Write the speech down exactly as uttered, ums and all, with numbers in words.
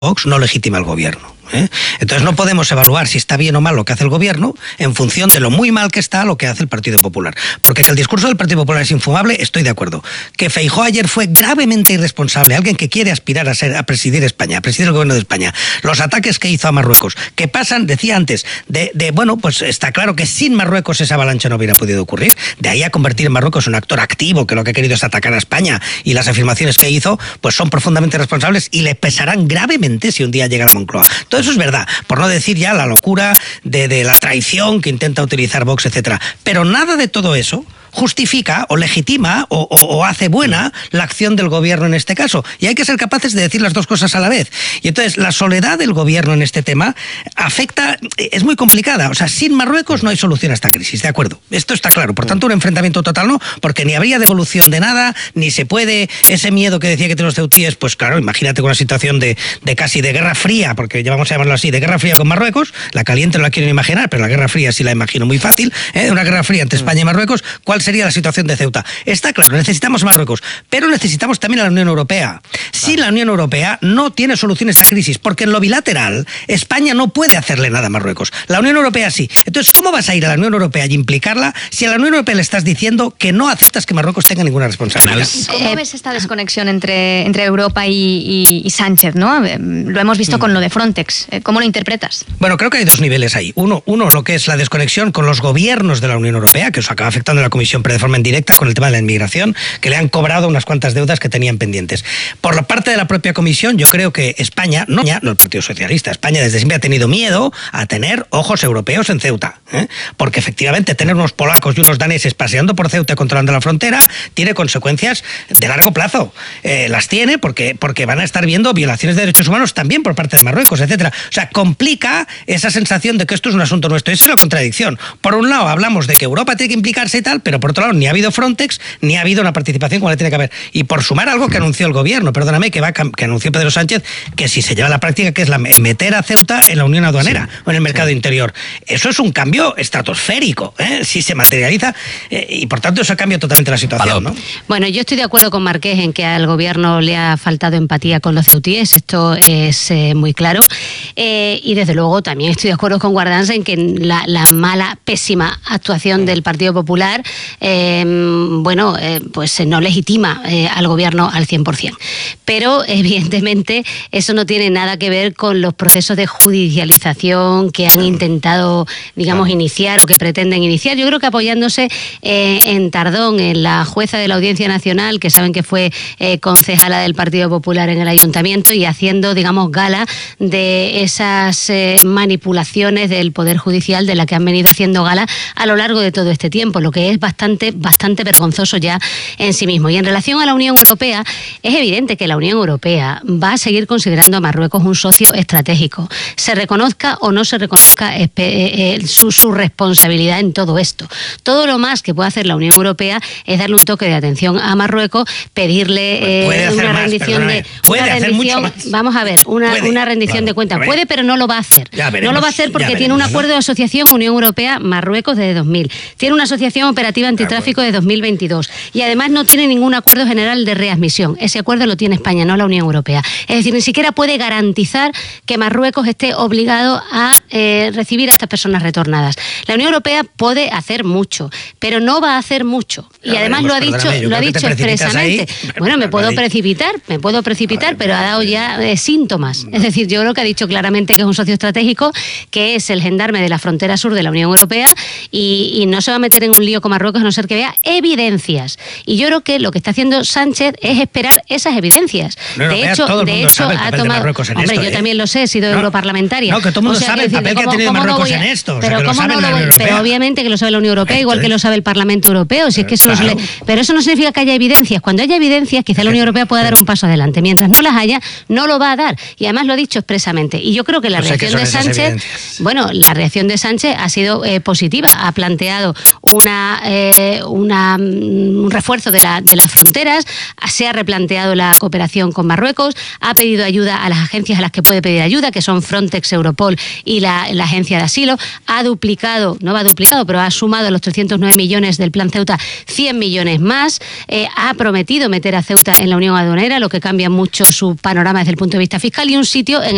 Vox no legitima al gobierno. ¿eh? Entonces no podemos evaluar si está bien o mal lo que hace el gobierno en función de lo muy mal que está lo que hace el Partido Popular. Porque que el discurso del Partido Popular es infumable, estoy de acuerdo. Que Feijóo ayer fue gravemente irresponsable, alguien que quiere aspirar a ser a presidir España, a presidir el gobierno de España. Los ataques que hizo a Marruecos, que pasan, decía antes, de, de bueno, pues está claro que sin Marruecos esa avalancha no hubiera podido ocurrir. De ahí a convertir en Marruecos un actor activo que lo que ha querido es atacar a España, y las afirmaciones que hizo pues son profundamente responsables y le pesarán gravemente si un día llega a la Moncloa. Todo eso es verdad, por no decir ya la locura de, de la traición que intenta utilizar Vox, etcétera. Pero nada de todo eso justifica o legitima o, o, o hace buena la acción del gobierno en este caso. Y hay que ser capaces de decir las dos cosas a la vez. Y entonces la soledad del gobierno en este tema afecta, es muy complicada. O sea, sin Marruecos no hay solución a esta crisis, ¿de acuerdo? Esto está claro. Por tanto, un enfrentamiento total no, porque ni habría devolución de nada, ni se puede, ese miedo que decía que tienen los ceutíes, pues claro, imagínate con una situación de, de casi de guerra fría, porque ya vamos a llamarlo así, de guerra fría con Marruecos. La caliente no la quieren imaginar, pero la guerra fría sí la imagino muy fácil, ¿eh? Una guerra fría entre España y Marruecos. ¿Cuál sería la situación de Ceuta? Está claro, necesitamos Marruecos, pero necesitamos también a la Unión Europea. Sin la Unión Europea no tiene solución esta crisis, porque en lo bilateral España no puede hacerle nada a Marruecos. La Unión Europea sí. Entonces, ¿cómo vas a ir a la Unión Europea y implicarla si a la Unión Europea le estás diciendo que no aceptas que Marruecos tenga ninguna responsabilidad? ¿Cómo ves esta desconexión entre, entre Europa y, y, y Sánchez, ¿no? Lo hemos visto con lo de Frontex. ¿Cómo lo interpretas? Bueno, creo que hay dos niveles ahí. Uno, uno lo que es la desconexión con los gobiernos de la Unión Europea, que os acaba afectando a la Comisión, pero de forma indirecta con el tema de la inmigración, que le han cobrado unas cuantas deudas que tenían pendientes. Por la parte de la propia Comisión, yo creo que España, no, no el Partido Socialista, España desde siempre ha tenido miedo a tener ojos europeos en Ceuta, ¿eh? Porque efectivamente tener unos polacos y unos daneses paseando por Ceuta y controlando la frontera tiene consecuencias de largo plazo. Eh, las tiene porque, porque van a estar viendo violaciones de derechos humanos también por parte de Marruecos, etcétera. O sea, complica esa sensación de que esto es un asunto nuestro. Esa es la contradicción. Por un lado hablamos de que Europa tiene que implicarse y tal, pero por otro lado ni ha habido Frontex, ni ha habido una participación como la tiene que haber. Y por sumar algo que anunció el gobierno, perdóname, que va que anunció Pedro Sánchez, que si se lleva a la práctica, que es la meter a Ceuta en la Unión Aduanera, sí, o en el mercado sí. interior. Eso es un cambio estratosférico, ¿eh? Si se materializa, eh, y por tanto eso cambia totalmente la situación, ¿no? Bueno, yo estoy de acuerdo con Marqués en que al gobierno le ha faltado empatía con los ceutíes, esto es eh, muy claro, eh, y desde luego también estoy de acuerdo con Guardans en que la, la mala, pésima actuación del Partido Popular, eh, bueno, eh, pues no legitima eh, al gobierno al cien por cien. Pero evidentemente eso no tiene nada que ver con los procesos de judicialización que han intentado, digamos, iniciar o que pretenden iniciar. Yo creo que apoyándose eh, en Tardón, en la jueza de la Audiencia Nacional, que saben que fue eh, concejala del Partido Popular en el Ayuntamiento, y haciendo, digamos, gala de esas eh, manipulaciones del Poder Judicial de la que han venido haciendo gala a lo largo de todo este tiempo, lo que es bastante, bastante vergonzoso ya en sí mismo. Y en relación a la Unión Europea, es evidente que la Unión Europea va a seguir considerando a Marruecos un socio estratégico, se reconozca o no se reconozca eh, eh, su, su responsabilidad en todo esto. Todo lo más que puede hacer la Unión Europea es darle un toque de atención a Marruecos, pedirle eh, una más, rendición de una rendición, vamos a ver, una, una rendición claro, de cuentas. Puede, pero no lo va a hacer. Veremos, no lo va a hacer porque tiene un acuerdo de asociación Unión Europea-Marruecos desde dos mil. Tiene una asociación operativa antitráfico de dos mil veintidós. Y además no tiene ningún acuerdo general de readmisión. Ese acuerdo lo tiene España, no la Unión Europea. Es decir, ni siquiera puede garantizar que Marruecos esté obligado a eh, recibir a estas personas retornadas. La Unión Europea puede hacer mucho, pero no va a hacer mucho. Y además lo ha dicho, lo ha dicho expresamente. Bueno, me puedo precipitar, me puedo precipitar, pero ha dado ya eh, síntomas. Es decir, yo creo que ha dicho claramente que es un socio estratégico, que es el gendarme de la frontera sur de la Unión Europea, y, y no se va a meter en un lío con Marruecos a no ser que vea evidencias. Y yo creo que lo que está haciendo Sánchez es esperar esas evidencias. No, no, de hecho, todo el de mundo hecho sabe el ha papel tomado. de Marruecos en Hombre, esto, yo ¿eh? también lo sé, he sido no, europarlamentaria. No, que todo el mundo o sea, sabe el papel que ha tenido Marruecos no en esto. Pero, o sea, que ¿cómo lo sabe no la Unión lo, Europea. pero obviamente que lo sabe la Unión Europea, igual que lo sabe el Parlamento Europeo. Si es que eso claro. no se le, pero eso no significa que haya evidencias. Cuando haya evidencias, quizá la Unión Europea pueda dar un paso adelante. Mientras no las haya, no lo va a dar. Y además lo ha dicho expresamente. Y yo creo que la o sea, reacción de Sánchez, bueno, la reacción de Sánchez ha sido eh, positiva. Ha planteado una, eh, una un refuerzo de, la, de las fronteras, se ha replanteado la cooperación con Marruecos, ha pedido ayuda a las agencias a las que puede pedir ayuda, que son Frontex, Europol y la, la Agencia de Asilo, ha duplicado, no va duplicado, pero ha sumado a los trescientos nueve millones del Plan Ceuta cien millones más, eh, ha prometido meter a Ceuta en la Unión Aduanera, lo que cambia mucho su panorama desde el punto de vista fiscal, y un sitio en